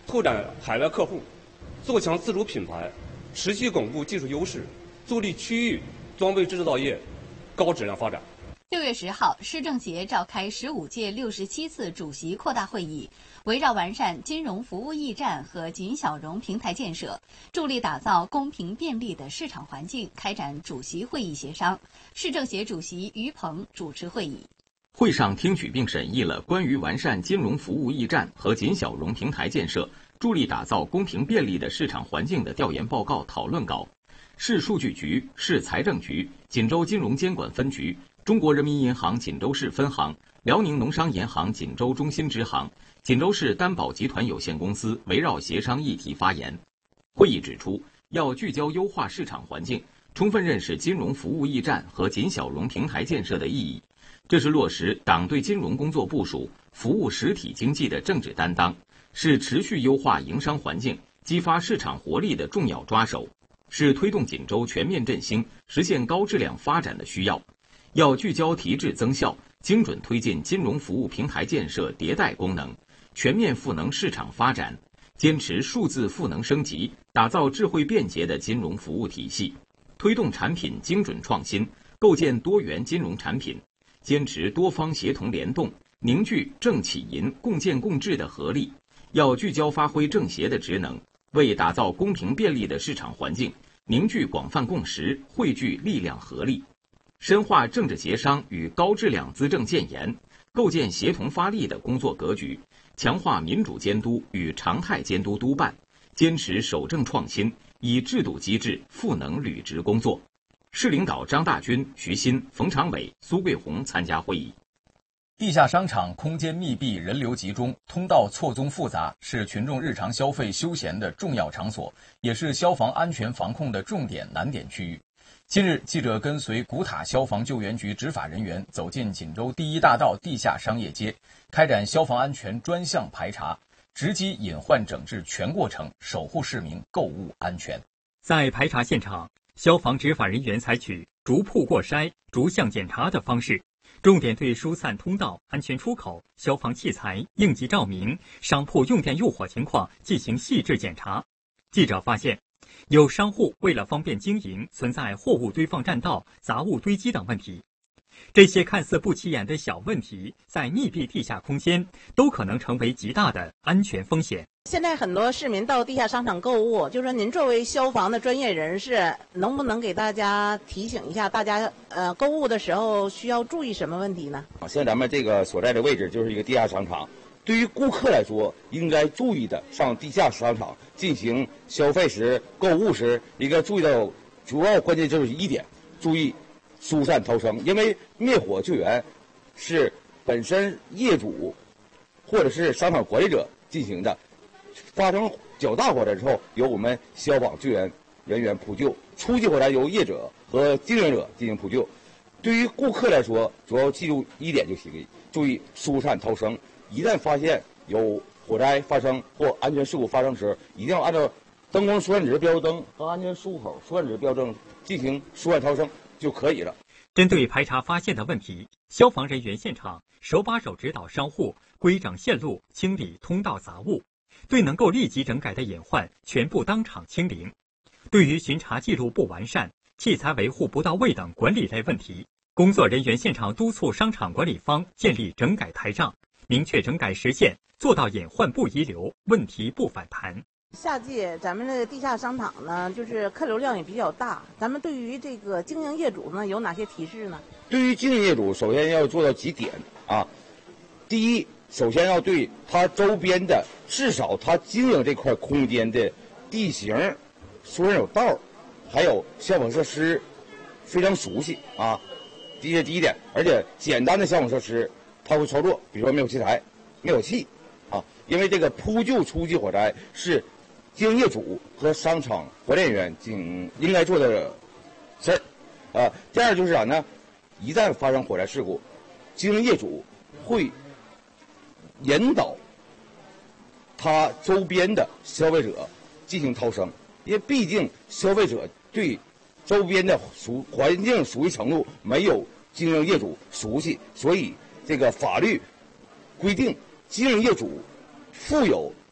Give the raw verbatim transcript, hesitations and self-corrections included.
拓展海外客户，做强自主品牌，持续巩固技术优势，助力区域装备制造业高质量发展。 六月十号，市政协召开十五届六十七次主席扩大会议，围绕完善金融服务驿站和锦小融平台建设，助力打造公平便利的市场环境，开展主席会议协商。市政协主席于鹏主持会议。 会上听取并审议了关于完善金融服务驿站和锦小融平台建设，助力打造公平便利的市场环境的调研报告讨论稿。市数据局、市财政局、锦州金融监管分局、中国人民银行锦州市分行、辽宁农商银行锦州中心支行、锦州市担保集团有限公司围绕协商议题发言。会议指出，要聚焦优化市场环境，充分认识金融服务驿站和锦小融平台建设的意义，这是落实党对金融工作部署、服务实体经济的政治担当，是持续优化营商环境、激发市场活力的重要抓手，是推动锦州全面振兴、实现高质量发展的需要。要聚焦提质增效，精准推进金融服务平台建设迭代功能，全面赋能市场发展，坚持数字赋能升级，打造智慧便捷的金融服务体系，推动产品精准创新，构建多元金融产品，坚持多方协同联动，凝聚政企银共建共治的合力。要聚焦发挥政协的职能，为打造公平便利的市场环境，凝聚广泛共识，汇聚力量合力。深化政治协商与高质量资政建言，构建协同发力的工作格局，强化民主监督与常态监督督办，坚持守正创新，以制度机制赋能履职工作。市领导张大军、徐新、冯长伟、苏桂红参加会议。 地下商场空间密闭，人流集中，通道错综复杂，是群众日常消费休闲的重要场所，也是消防安全防控的重点难点区域。近日，记者跟随古塔消防救援局执法人员走进锦州第一大道地下商业街，开展消防安全专项排查，直击隐患整治全过程，守护市民购物安全。 在排查现场，消防执法人员采取逐铺过筛、逐项检查的方式，重点对疏散通道、安全出口、消防器材、应急照明、商铺用电用火情况进行细致检查。记者发现，有商户为了方便经营，存在货物堆放占道、杂物堆积等问题。这些看似不起眼的小问题，在密闭地下空间都可能成为极大的安全风险。 现在很多市民到地下商场购物，就说您作为消防的专业人士，能不能给大家提醒一下，大家呃购物的时候需要注意什么问题呢？ 像咱们这个所在的位置就是一个地下商场，对于顾客来说，应该注意的上地下商场进行消费时、购物时，应该注意到主要关键就是一点，注意疏散逃生，因为灭火救援是本身业主或者是商场管理者进行的，发生较大火灾之后，由我们消防救援人员扑救；初级火灾由业者和经营者进行扑救。对于顾客来说，主要记住一点就行，注意疏散逃生。一旦发现有火灾发生或安全事故发生时，一定要按照灯光疏散指标灯和安全出入口疏散指标灯进行疏散逃生就可以了。 针对排查发现的问题，消防人员现场手把手指导商户规整线路、清理通道杂物，对能够立即整改的隐患全部当场清零。对于巡查记录不完善、器材维护不到位等管理类问题，工作人员现场督促商场管理方建立整改台账，明确整改时限，做到隐患不遗留，问题不反弹。 夏季咱们这个地下商场呢，就是客流量也比较大，咱们对于这个经营业主呢有哪些提示呢？ 对于经营业主，首先要做到几点啊。第一，首先要对他周边的，至少他经营这块空间的地形、虽然有道，还有消防设施非常熟悉啊。这是第一点，而且简单的消防设施他会操作，比如说灭火器材、灭火器啊，因为这个扑救初级火灾是经营业主和商场管理人员应应该做的事儿啊。第二就是啥呢？一旦发生火灾事故，经营业主会引导他周边的消费者进行逃生，因为毕竟消费者对周边的熟环境熟悉程度没有经营业主熟悉，所以这个法律规定经营业主负有